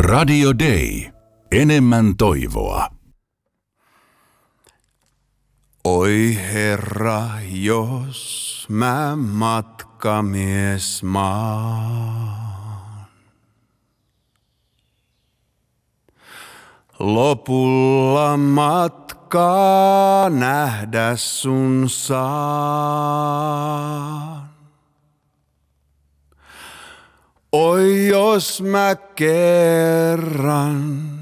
Radio Day. Enemmän toivoa. Oi Herra, jos mä matkamies maan, lopulla matkaa nähdä sun saan. Oi jos mä kerran